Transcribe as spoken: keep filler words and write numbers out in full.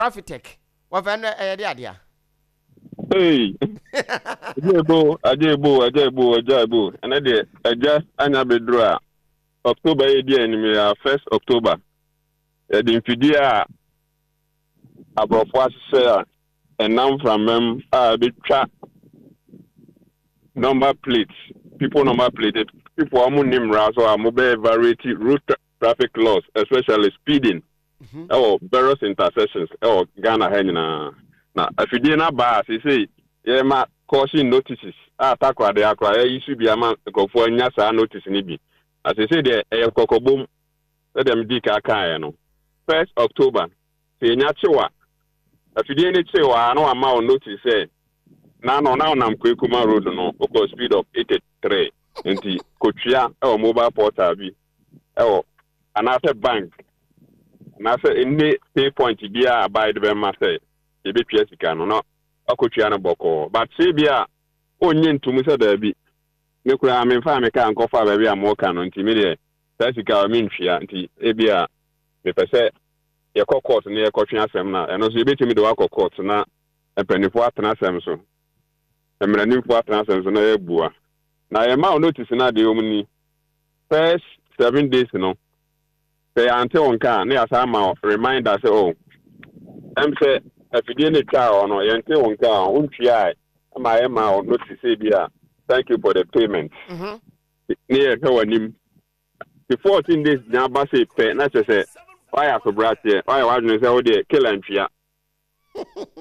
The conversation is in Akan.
Traffic. What van idea? Hey, Ajebo, Ajebo, Ajebo, Ajebo, and I did adjust Anya Bedra. October idea and me first October. The Infidia above what say and now from them a bit chat number plates. People number plated. People are name ras or mobile variety route traffic laws, especially speeding. Oh, various intersections. Oh, Ghana Henna. Now, if you didn't buy, you say, yeah, ma caution notices. Ah, takwa de akwa. You should be a man go for nyasa notice nibi. As I say, there, a coco boom. Let them dig a kayano. First October. Say, nyachiwa. If you didn't say, I know amount notice. Say, now, no, now, I'm Kwekuma Road, no, because speed of eighty-three. And the Kochia, or mobile portal, oh, another bank. Na say any pay point bia by the master e be twa sika no no akotua na boko but say bia onye ntumi say da bi me kura me fa me ka nkofa ba bia mo ka no ntimi de say sika me ntwia nti e bia me pese ye court na ye kotwa asem na eno so e betimi de wa court na empanifo atena asem so emranimfo atena asem so na ye bua na ye ma notice na de omni first seven days no. Say until on can near some reminder say oh I'm say if you didn't try or no until on can won't try my amount notice say thank you for the payment. Mm-hmm. Near him the fourteen days now but say pay not say why I for brat here why I want to say oh dear kill and fear.